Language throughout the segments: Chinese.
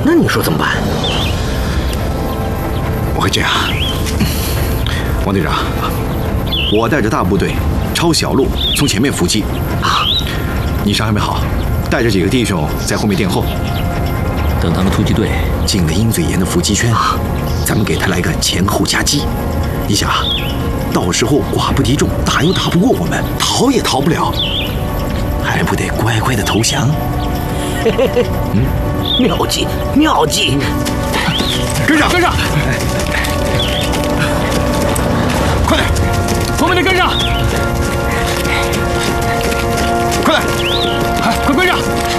那你说怎么办？ 我会这样，王队长，我带着大部队抄小路从前面伏击啊，你伤还没好，带着几个弟兄在后面殿后。等他们突击队进了鹰嘴岩的伏击圈，咱们给他来个前后夹击。你想啊，到时候寡不敌众，打又打不过我们，逃也逃不了，还不得乖乖的投降？ 妙计，妙计！ 跟上，跟上！快点， 我们得跟上！ 快来， 快跟上！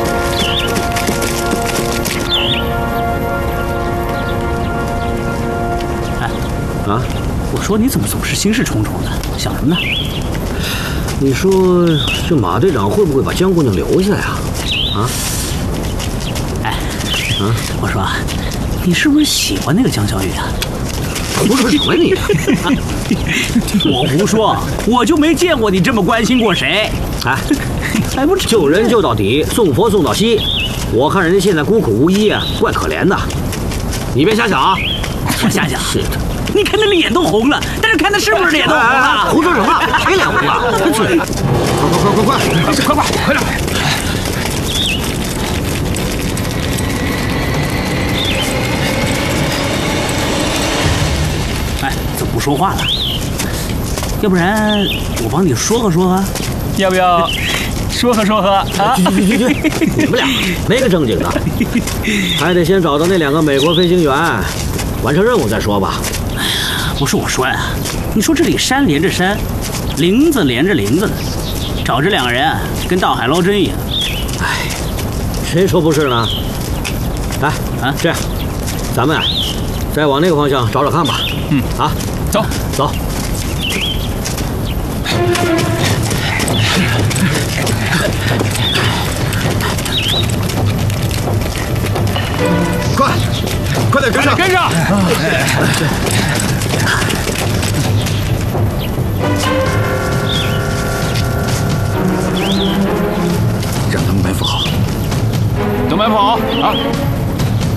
啊！ 我说你怎么总是心事重重的？想什么呢？ 你说这马队长会不会把江姑娘留下呀？啊？ 哎，我说，你是不是喜欢那个江小雨啊？ 胡说什么你？ 我胡说，我就没见过你这么关心过谁。 哎， 还不救人救到底，送佛送到西。我看人家现在孤苦无依啊，怪可怜的。你别瞎想啊！ 我瞎想。 是的。 你看他脸都红了，但是看他是不是脸都红了？ 胡说什么？谁脸红了？ 快点！ 哎，怎么不说话了？要不然我帮你说和？要不要说和啊？ 去！你们俩没个正经的，还得先找到那2个美国飞行员，完成任务再说吧。 不是我说呀，你说这里山连着山，林子连着林子的，找这2个人跟倒海捞针一样。 哎，谁说不是呢？来啊，这样，咱们再往那个方向找找看吧。走。 快点跟上！让他们埋伏好， 都埋伏好啊！